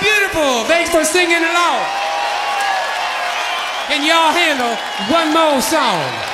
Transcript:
beautiful. Thanks for singing along. Can y'all handle one more song?